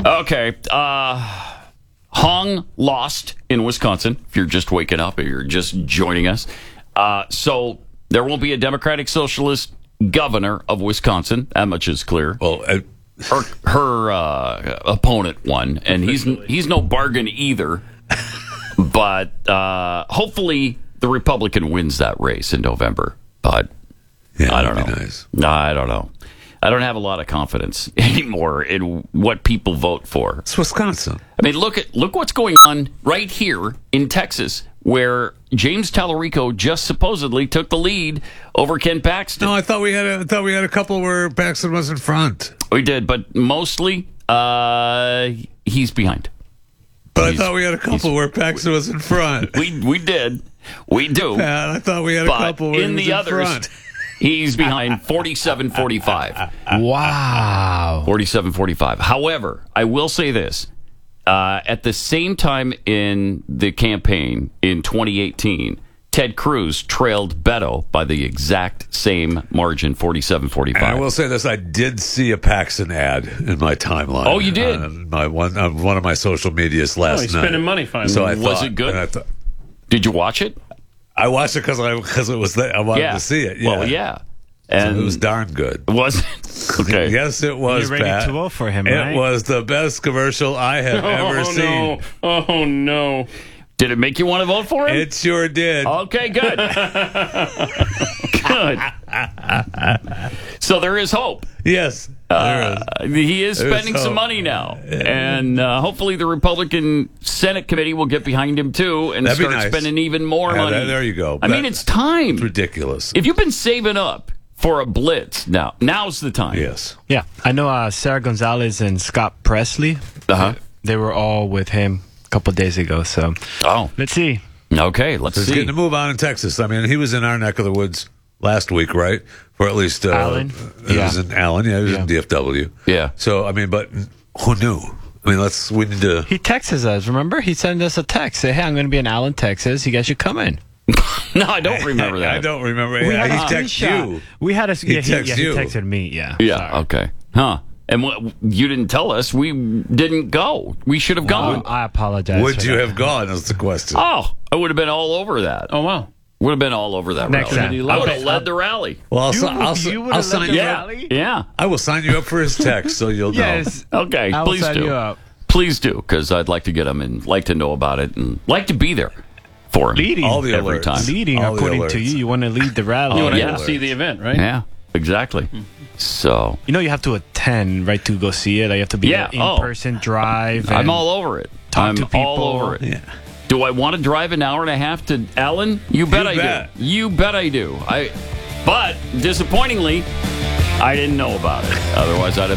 Okay. Hong lost in Wisconsin, if you're just waking up or you're just joining us. So there won't be a Democratic Socialist governor of Wisconsin. That much is clear. Well, Her opponent won, and he's no bargain either. But hopefully the Republican wins that race in November. But yeah, I don't know. Nice. I don't know. I don't have a lot of confidence anymore in what people vote for. It's Wisconsin. I mean, look what's going on right here in Texas, where James Tallarico just supposedly took the lead over Ken Paxton. No, I thought we had a couple where Paxton was in front. We did, but mostly he's behind. But I thought we had a couple where Paxton was in front. We did. We do. Pat, I thought we had a couple where in he was the in others, front. he's behind 47-45. Wow. 47-45. However, I will say this. At the same time in the campaign in 2018, Ted Cruz trailed Beto by the exact same margin, 47-45. And I will say this: I did see a Paxton ad in my timeline. Oh, you did? On one of my social medias last he's night. spending money finally. So Was it good? Did you watch it? I watched it because it was there. I wanted to see it. Yeah. Well, yeah. And So it was darn good. Was it? Okay. Yes, it was. You're ready Pat. to vote for him, It right? was the best commercial I have ever seen. No. Oh, no. Did it make you want to vote for him? It sure did. Okay, good. Good. So there is hope. Yes, there is. He is There's spending some hope. money now. And hopefully the Republican Senate committee will get behind him, too, and That'd be start nice. spending even more Yeah, money. there you go. I mean, it's time. Ridiculous. If you've been saving up for a blitz, now's the time. Yes. Yeah, I know Sarah Gonzalez and Scott Presley. Uh-huh. They were all with him a couple days ago. So Oh, let's see. okay. Let's He's see. getting to move on in Texas. I mean, he was in our neck of the woods last week, right? For at least Allen? He was in Allen. Yeah, he was in DFW. Yeah. So I mean, but who knew? I mean, we need to. He texted us. Remember, he sent us a text. Say, "Hey, I'm going to be in Allen, Texas. You guys should come in." No, I don't remember that. I don't remember. We Yeah, had a he texted screenshot. you. We had a. He Yeah, texted he you. texted me. Yeah. Yeah, Sorry. okay. Huh. And you didn't tell us. We didn't go. We should have gone. I apologize. Would for you that. have gone? Is the question. Oh, I would have been all over that. Oh, wow. Would have been all over that Next rally. time. I would have led the rally. Well, I'll You would have sign led the you up. rally? Yeah. I will sign you up for his text, so you'll know. Yes. Okay. I'll Please sign do. you up. Please do, because I'd like to get him and like to know about it and like to be there for him. Leading. All the every alerts. time. Leading, All the according to alerts. you. You want to lead the rally. You want to yeah. see the event, right? Yeah, exactly. So You know you have to attend, right, to go see it. Like, you have to be Yeah. there in person, drive. I'm and all over it. talk I'm to people. all over it. Yeah. Do I want to drive an hour and a half to Allen? You bet I bet. do. You bet I do. But disappointingly, I didn't know about it. Otherwise, I'd have